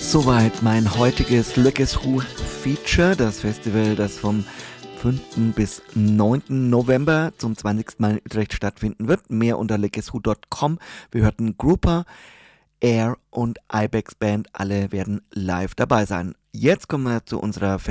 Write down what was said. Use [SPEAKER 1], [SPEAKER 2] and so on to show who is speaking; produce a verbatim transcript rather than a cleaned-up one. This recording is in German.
[SPEAKER 1] Soweit mein heutiges Leckes Who Feature, das Festival, das vom fünften bis neunten November zum zwanzigsten Mal in Utrecht stattfinden wird. Mehr unter leckes who Punkt com. Wir hörten Grouper, Air und Ibex Band, alle werden live dabei sein. Jetzt kommen wir zu unserer